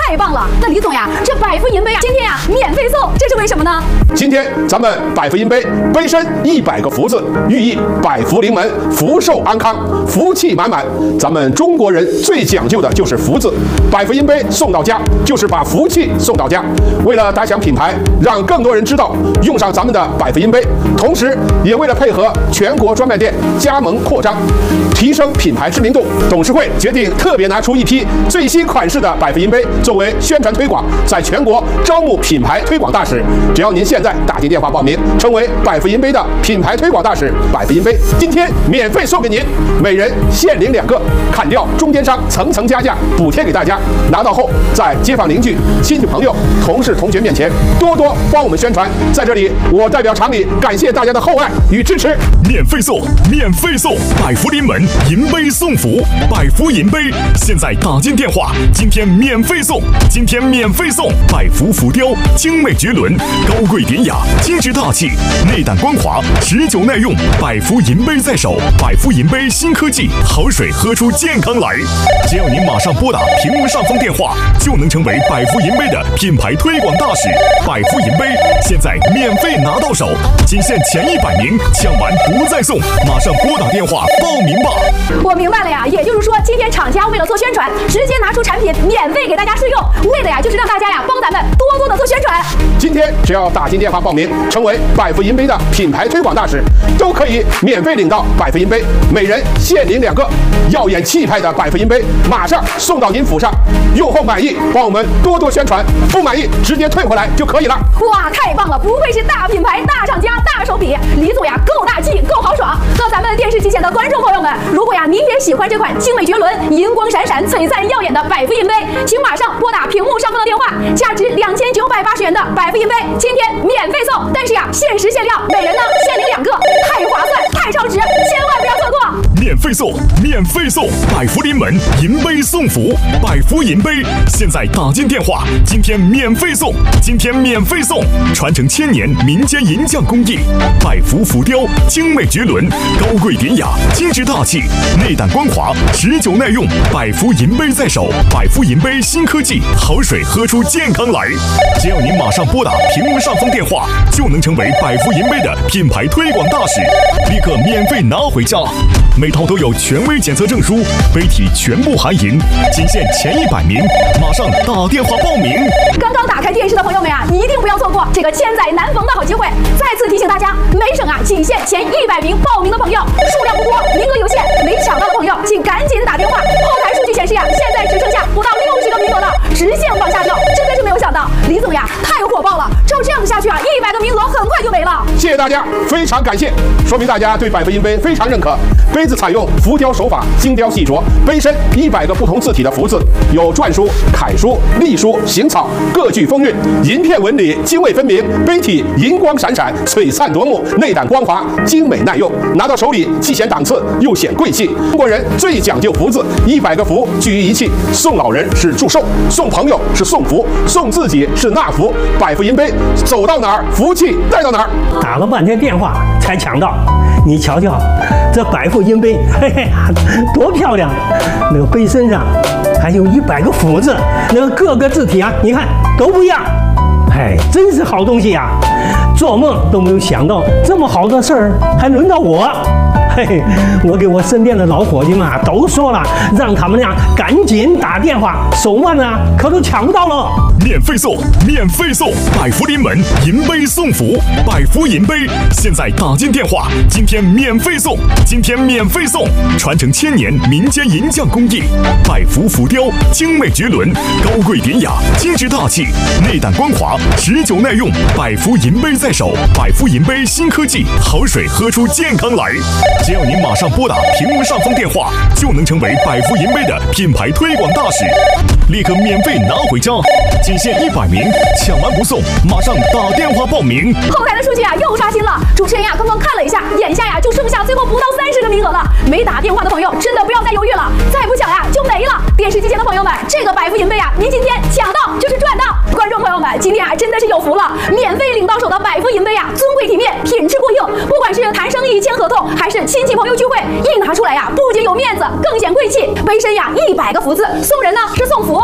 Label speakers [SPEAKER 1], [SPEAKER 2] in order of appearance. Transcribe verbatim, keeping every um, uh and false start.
[SPEAKER 1] 太棒了！那李总呀，这百福银杯啊，今天呀免费送，这是为什么呢？
[SPEAKER 2] 今天咱们百福银杯杯身一百个福字，寓意百福临门，福寿安康，福气满满。咱们中国人最讲究的就是福字，百福银杯送到家，就是把福气送到家。为了打响品牌，让更多人知道用上咱们的百福银杯，同时也为了配合全国专卖店加盟扩张，提升品牌知名度，董事会决定特别拿出一批最新款式的百福银杯作为宣传推广，在全国招募品牌推广大使。只要您现在打进电话报名，成为百福银杯的品牌推广大使，百福银杯今天免费送给您，每人限领两个，砍掉中间商层层加价，补贴给大家。拿到后，在街坊邻居、亲戚朋友、同事同学面前多多帮我们宣传。在这里，我代表厂里感谢大家的厚爱与支持。
[SPEAKER 3] 免费送，免费送，百福临门，银杯送福，百福银杯，现在打进电话，今天免费送，今天免费送，百福浮雕，精美绝伦，高贵典雅，精致大气，内胆光滑，持久耐用，百福银杯在手，百福银杯新科技，好水喝出健康来。只要您马上拨打屏幕上方电话，就能成为百福银杯的品牌推广大使。百福银杯现在免费拿到手，仅限前一百名，抢完不再送，马上拨打电话报名吧。
[SPEAKER 1] 我明白了呀，也就是说，今天厂家为了做宣传，直接拿出产品免费给大家试用，为的呀就是让大家呀帮咱们多多的做宣传。
[SPEAKER 2] 今天只要打进电话报名，成为百福银杯的品牌推广大使，都可以免费领到百福银杯，每人限领两个，耀眼气派的百福银杯马上送到您府上。用后满意，帮我们多多宣传；不满意，直接退回来就可以了。
[SPEAKER 1] 哇，太棒了！不愧是大品牌、大厂家、大手笔，李总呀够大气，够豪爽。那咱们电视机前的观众朋友们，如果呀您也喜欢这款精美绝伦、银光闪闪、璀璨耀眼的百福银杯，请马上拨打屏幕上方的电话，价值两千九百八十元的百福银杯，今天免费送，但是呀限时限量，每人呢限领两个，太划算，太超值，千万不要错过！
[SPEAKER 3] 免费送，免费送，百福临门，银杯送福，百福银杯，现在打进电话，今天免费送，今天免费送，传承千年民间银匠工艺，百福浮雕，精美绝伦，高贵典雅，精致大气，内胆光滑，持久耐用，百福银杯在手，百福银杯新科技，好水喝出健康来。只要您马上拨打屏幕上方电话，就能成为百福银杯的品牌推广大使，立刻免费拿回家。每套都有权威检测证书，杯体全部含银，仅限前一百名，马上打电话报名。
[SPEAKER 1] 刚刚打开电视的朋友们啊，一定不要错过这个千载难逢的好机会！再次提醒大家，每省啊仅限前一百名报名的朋友，数量不多，名额有限，没抢到的朋友请赶紧打电话。后台数据显示呀，现在只剩下不到六十个名额了，直线往下掉，真的是没有想到，李总呀太火爆了！照这样下去啊，一百个名额很快就没了。
[SPEAKER 2] 谢谢大家，非常感谢，说明大家对百福银杯非常认可。杯子采用浮雕手法，精雕细琢，杯身一百个不同字体的福字，有篆书、楷书、隶书、行草，各具风韵，银片纹理泾渭分明，杯体银光闪闪，璀璨夺目，内胆光滑，精美耐用，拿到手里既显档次又显贵气。中国人最讲究福字，一百个福聚于一气，送老人是祝寿，送朋友是送福，送自己是纳福。百福银杯走到哪儿，福气带到哪儿。
[SPEAKER 4] 打了半天电话才抢到，你瞧瞧这百福银杯，嘿嘿，多漂亮！那个杯身上还有一百个福字，那个各个字体啊，你看都不一样。哎，真是好东西呀！做梦都没有想到这么好的事儿还轮到我。嘿嘿，我给我身边的老伙计们啊都说了，让他们俩赶紧打电话，手慢啊可都抢不到了。
[SPEAKER 3] 免费送，免费送，百福临门，银杯送福，百福银杯，现在打进电话，今天免费送，今天免费送，传承千年民间银匠工艺，百福浮雕，精美绝伦，高贵典雅，精致大气，内胆光滑，持久耐用，百福银杯在手，百福银杯新科技，好水喝出健康来。只要您马上拨打屏幕上方电话，就能成为百福银杯的品牌推广大使，立刻免费拿回家，仅限一百名，抢完不送，马上打电话报名。
[SPEAKER 1] 后台的数据啊又刷新了，主持人呀刚刚看了一下，眼下呀就剩下最后不到三十个名额了，没打电话的朋友真的不要再犹豫了，再不抢呀就没了。电视机前的朋友们，这个百福银杯啊，您今天抢到就是赚到。观众朋友们，今天啊真的是有福了，免费领到手的百福银杯啊，尊贵体面，品质过硬，不管是谈生意签合同，还是亲戚朋友聚会，一拿出来呀，不仅有面子，更显贵气。杯身呀一百个福字，送人呢是送福，